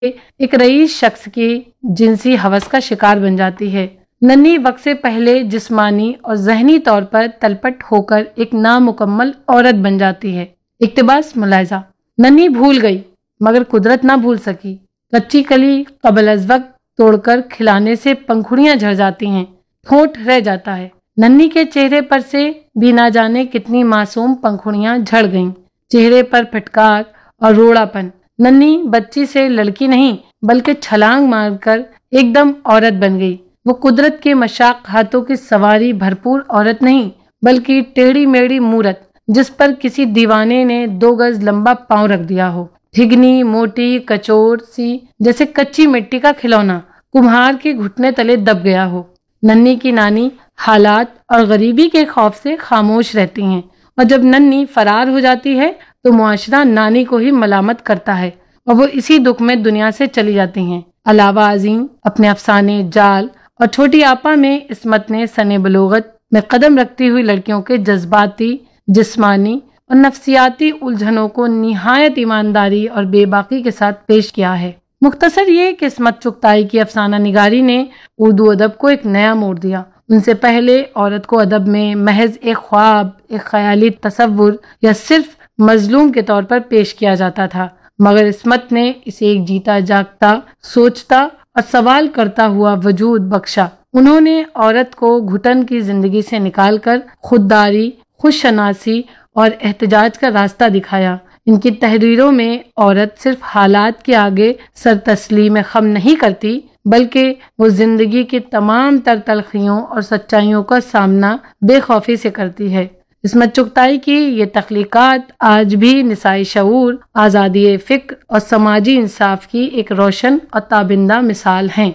ایک رئیس شخص کی جنسی ہوس کا شکار بن جاتی ہے۔ ننھی وقت سے پہلے جسمانی اور ذہنی طور پر تلپٹ ہو کر ایک نامکمل عورت بن جاتی ہے۔ اقتباس ملاحظہ: ننھی بھول گئی مگر قدرت نہ بھول سکی۔ کچی کلی قبل از وقت توڑ کر کھلانے سے پنکھڑیاں جھڑ جاتی ہیں، ٹھونٹ رہ جاتا ہے۔ ننھی کے چہرے پر سے بھی نہ جانے کتنی معصوم پنکھڑیاں جھڑ گئیں، چہرے پر پھٹکار اور روڑا پن۔ ننھی بچی سے لڑکی نہیں بلکہ چھلانگ مار کر ایک دم عورت بن گئی۔ وہ قدرت کے مشاق ہاتھوں کی سواری بھرپور عورت نہیں بلکہ ٹیڑھی میڑھی مورت جس پر کسی دیوانے نے 2 گز لمبا پاؤں رکھ دیا ہو، ٹھگنی موٹی کچور سی جیسے کچی مٹی کا کھلونا کمہار کے گھٹنے تلے دب گیا ہو۔ ننھی کی نانی حالات اور غریبی کے خوف سے خاموش رہتی ہیں، اور جب ننھی فرار ہو جاتی ہے تو معاشرہ نانی کو ہی ملامت کرتا ہے اور وہ اسی دکھ میں دنیا سے چلی جاتی ہیں۔ علاوہ عظیم اپنے افسانے جال اور چھوٹی آپا میں عصمت نے سن بلوغت میں قدم رکھتی ہوئی لڑکیوں کے جذباتی، جسمانی اور نفسیاتی الجھنوں کو نہایت ایمانداری اور بے باکی کے ساتھ پیش کیا ہے۔ مختصر یہ کہ عصمت چغتائی کی افسانہ نگاری نے اردو ادب کو ایک نیا موڑ دیا۔ ان سے پہلے عورت کو ادب میں محض ایک خواب، ایک خیالی تصور یا صرف مظلوم کے طور پر پیش کیا جاتا تھا، مگر عصمت نے اسے ایک جیتا جاگتا، سوچتا اور سوال کرتا ہوا وجود بخشا۔ انہوں نے عورت کو گھٹن کی زندگی سے نکال کر خودداری، خود شناسی اور احتجاج کا راستہ دکھایا۔ ان کی تحریروں میں عورت صرف حالات کے آگے سر تسلیم خم نہیں کرتی بلکہ وہ زندگی کی تمام تر تلخیوں اور سچائیوں کا سامنا بے خوفی سے کرتی ہے۔ عصمت چغتائی کی یہ تخلیقات آج بھی نسائی شعور، آزادی فکر اور سماجی انصاف کی ایک روشن اور تابندہ مثال ہیں۔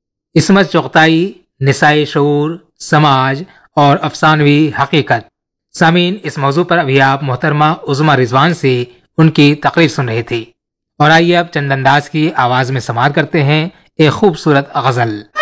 عصمت چغتائی، نسائی شعور، سماج اور افسانوی حقیقت۔ سامعین، اس موضوع پر ابھی آپ محترمہ عظمیٰ رضوان سے ان کی تقریر سن رہے تھے، اور آئیے اب چند انداز کی آواز میں سماعت کرتے ہیں ایک خوبصورت غزل۔